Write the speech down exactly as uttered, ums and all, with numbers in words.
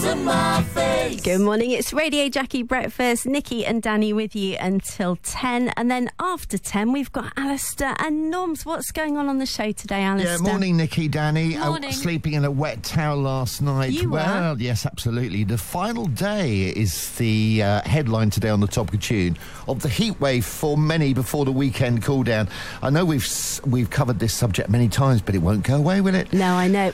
to my face. Good morning, it's Radio Jackie Breakfast. Nikki and Danny with you until ten. And then after ten, we've got Alistair and Norms. What's going on on the show today, Alistair? Yeah, morning, Nikki, Danny. Morning. Uh, sleeping in a wet towel last night. You were? Well, yes, absolutely. The final day is the uh, headline today on the Topical Tune of the heat wave for many before the weekend cool down. I know we've we've covered this subject many times, but it won't go away, will it? No, I know.